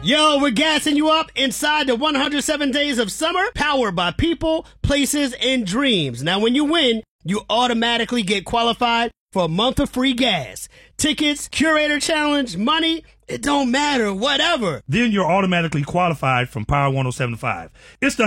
Yo, we're gassing you up inside the 107 Days of Summer, powered by people, places, and dreams. Now, when you win, you automatically get qualified for a month of free gas. Tickets, curator challenge, money, it don't matter, whatever. Then you're automatically qualified from Power 107.5. It's the